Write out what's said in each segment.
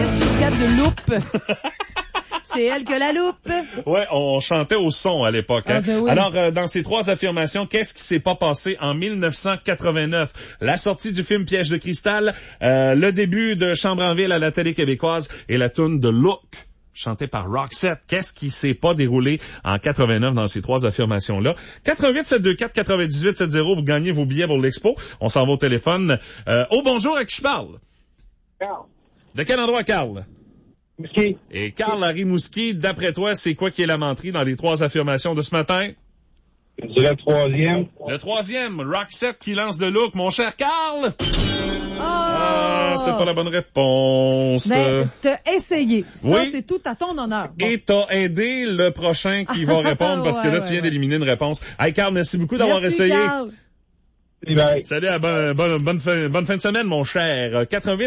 Giscard de loupe. C'est elle que la loupe. Ouais, on chantait au son à l'époque. Hein? Oui. Alors, dans ces trois affirmations, qu'est-ce qui s'est pas passé en 1989? La sortie du film Piège de cristal, le début de Chambre en ville à la télé québécoise et la toune de Look, chantée par Roxette. Qu'est-ce qui s'est pas déroulé en 89 dans ces trois affirmations-là? 88-724-9870, vous gagnez vos billets pour l'expo. On s'en va au téléphone. Bonjour, à qui je parle? Carl. De quel endroit, Carl? Rimouski. Et Carl à Rimouski, d'après toi, c'est quoi qui est la menterie dans les trois affirmations de ce matin? Je dirais le troisième. Le troisième, Roxette qui lance de Look. Mon cher Carl! C'est pas la bonne réponse. Ben, t'as essayé. Ça, Oui. c'est tout à ton honneur. Bon. Et t'as aidé le prochain qui va répondre parce que là, tu viens d'éliminer une réponse. Hey, Carl, merci beaucoup d'avoir essayé. Carl. Salut, bonne fin de semaine, mon cher.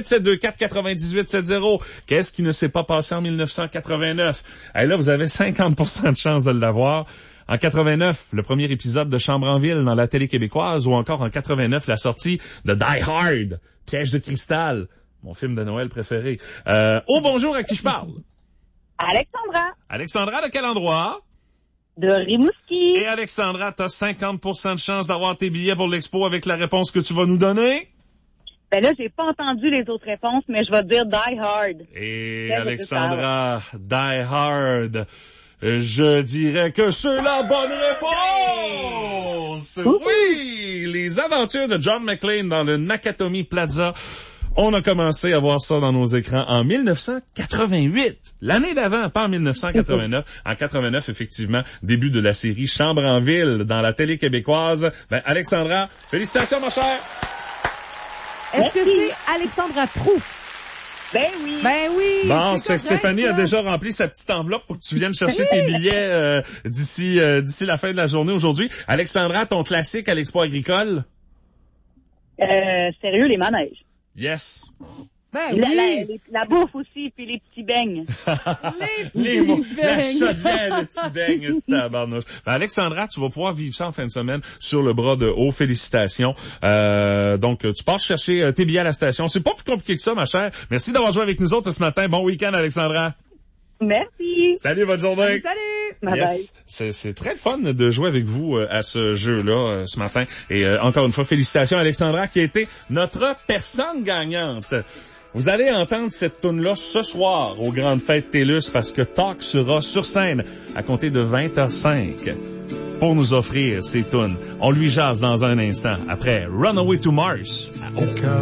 88-724-9870. Qu'est-ce qui ne s'est pas passé en 1989? Hey, là, vous avez 50% de chance de l'avoir. En 89, le premier épisode de Chambre en ville dans la télé québécoise, ou encore en 89, la sortie de Die Hard, Piège de cristal, mon film de Noël préféré. Bonjour, à qui je parle? Alexandra, Alexandra, de quel endroit? de Rimouski. Et Alexandra, t'as 50% de chance d'avoir tes billets pour l'expo avec la réponse que tu vas nous donner. Ben là, j'ai pas entendu les autres réponses, mais je vais dire Die Hard. Et Alexandra, Die Hard, je dirais que c'est la bonne réponse! Oui! Les aventures de John McClane dans le Nakatomi Plaza. On a commencé à voir ça dans nos écrans en 1988. L'année d'avant, pas en 1989. En 89, effectivement, début de la série Chambre en ville dans la télé québécoise. Ben, Alexandra, félicitations, ma chère! Est-ce que c'est Alexandra Proulx? Ben oui. Ben oui. Bon, c'est c'est que Stéphanie a correct, déjà rempli sa petite enveloppe pour que tu viennes chercher tes billets d'ici la fin de la journée aujourd'hui. Alexandra, ton classique à l'Expo agricole? Sérieux, les manèges. Yes. Ben Et oui. la bouffe aussi, puis les petits beignes. Les petits La beignes. chaudière, les petits beignes, tabarnouche. Ben, Alexandra, tu vas pouvoir vivre ça en fin de semaine sur le bras de haut. Félicitations. Donc, tu pars chercher tes billets à la station. C'est pas plus compliqué que ça, ma chère. Merci d'avoir joué avec nous autres ce matin. Bon week-end, Alexandra. Merci. Salut, bonne journée. Salut. Bye Yes. C'est très le fun de jouer avec vous à ce jeu-là ce matin. Et encore une fois, félicitations à Alexandra qui a été notre personne gagnante. Vous allez entendre cette toune-là ce soir aux Grandes Fêtes TELUS parce que Talk sera sur scène à compter de 20h05 pour nous offrir ces tounes. On lui jase dans un instant après Runaway to Mars.